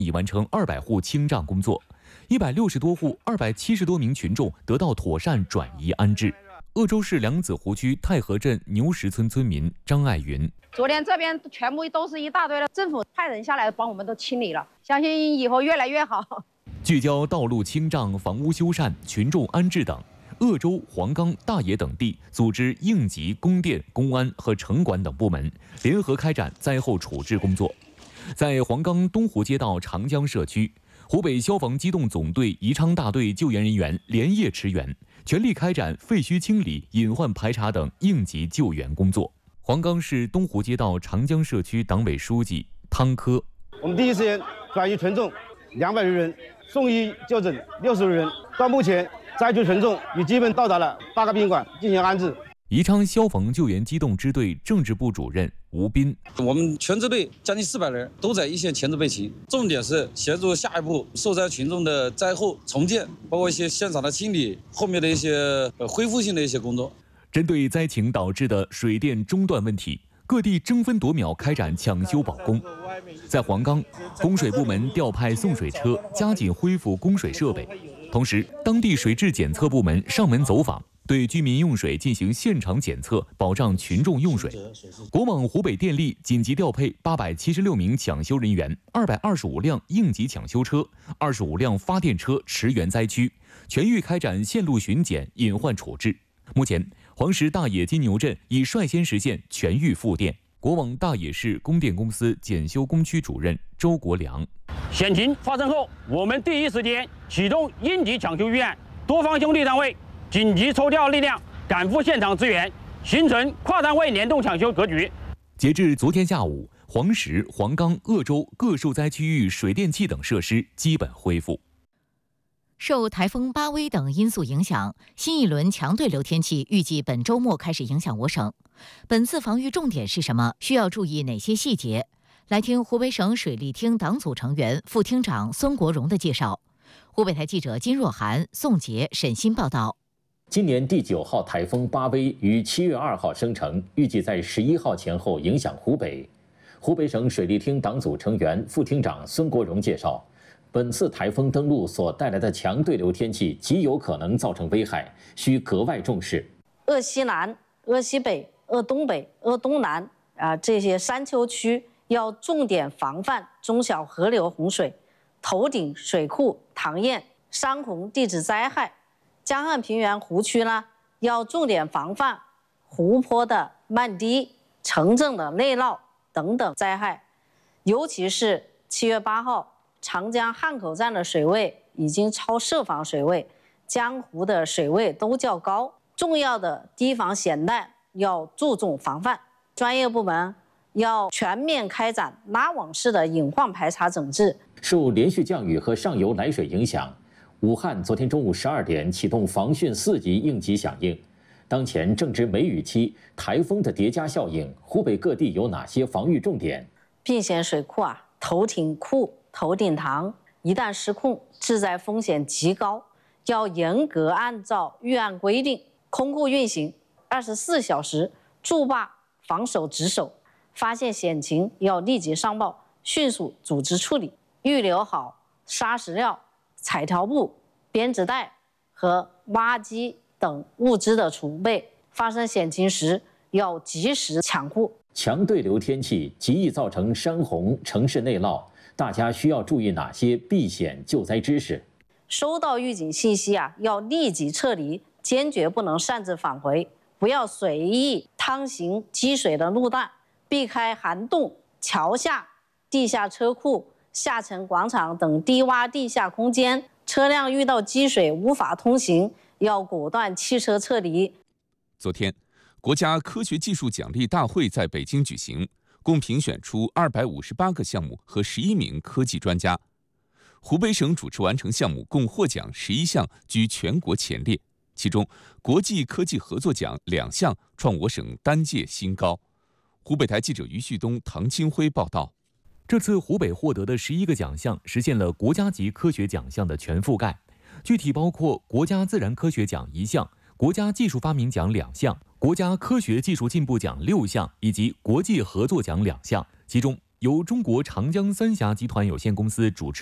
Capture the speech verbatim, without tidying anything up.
已完成二百户清障工作，一百六十多户、二百七十多名群众得到妥善转移安置。鄂州市梁子湖区太河镇牛石村村民张爱云： 昨天这边全部都是一大堆的，政府派人下来帮我们都清理了，相信以后越来越好。 聚焦道路清障、房屋修缮、群众安置等，鄂州、黄冈、大冶等地组织应急、供电、公安和城管等部门联合开展灾后处置工作。在黄冈东湖街道长江社区，湖北消防机动总队宜昌大队救援人员连夜驰援，全力开展废墟清理、隐患排查等应急救援工作。黄冈市东湖街道长江社区党委书记汤科： 我们第一时间转移群众两百余人，送医就诊六十余人。到目前，灾区群众已基本到达了八个宾馆进行安置。 宜昌消防救援机动支队政治部主任吴斌： 我们全支队将近四百人都在一线前置备齐，重点是协助下一步受灾群众的灾后重建，包括一些现场的清理，后面的一些呃恢复性的一些工作。 针对灾情导致的水电中断问题，各地争分夺秒开展抢修保供。在黄冈，供水部门调派送水车，加紧恢复供水设备。同时，当地水质检测部门上门走访，对居民用水进行现场检测，保障群众用水。国网湖北电力紧急调配八百七十六名抢修人员、二百二十五辆应急抢修车、二十五辆发电车驰援灾区，全域开展线路巡检、隐患处置。目前，黄石大冶金牛镇已率先实现全域复电。国网大冶市供电公司检修工区主任周国良： 险情发生后，我们第一时间启动应急抢修预案，多方兄弟单位紧急抽调力量赶赴现场支援，形成跨单位联动抢修格局。 截至昨天下午，黄石、黄冈、鄂州各受灾区域水电气等设施基本恢复。 受台风巴威等因素影响，新一轮强对流天气预计本周末开始影响我省。本次防御重点是什么？需要注意哪些细节？来听湖北省水利厅党组成员、副厅长孙国荣的介绍。湖北台记者金若涵、宋杰、沈鑫报道。 今年第九号台风巴威于七月二号生成，预计在十一号前后影响湖北。湖北省水利厅党组成员、副厅长孙国荣介绍，本次台风登陆所带来的强对流天气极有可能造成危害，需格外重视。 鄂西南、鄂西北、鄂东北、鄂东南啊、呃、这些山丘区要重点防范中小河流洪水、头顶水库塘堰、山洪地质灾害。江汉平原湖区呢，要重点防范湖泊的漫堤、城镇的内涝等等灾害。尤其是七月八号，长江汉口站的水位已经超设防水位，江湖的水位都较高，重要的堤防险难要注重防范。专业部门要全面开展拉网式的隐患排查整治。 受连续降雨和上游来水影响，武汉昨天中午十二点启动防汛四级应急响应。当前正值梅雨期，台风的叠加效应，湖北各地有哪些防御重点？ 避险水库啊，头顶库、头顶塘一旦失控，致灾风险极高，要严格按照预案规定，空库运行二十四小时，筑坝防守值守，发现险情要立即上报，迅速组织处理，预留好沙石料、彩条布、编织袋和挖机等物资的储备，发生险情时要及时抢库。 强对流天气极易造成山洪、城市内涝，大家需要注意哪些避险救灾知识？ 收到预警信息啊，要立即撤离，坚决不能擅自返回，不要随意趟行积水的路段，避开涵洞、桥下、地下车库、下沉广场等低洼地下空间。车辆遇到积水无法通行，要果断汽车撤离。 昨天，国家科学技术奖励大会在北京举行，共评选出二百五十八个项目和十一名科技专家。湖北省主持完成项目共获奖十一项，居全国前列。其中，国际科技合作奖两项创我省单届新高。湖北台记者于旭东、唐清辉报道。 这次湖北获得的十一个奖项实现了国家级科学奖项的全覆盖，具体包括国家自然科学奖一项、国家技术发明奖两项、国家科学技术进步奖六项以及国际合作奖两项。其中， 由中国长江三峡集团有限公司主持。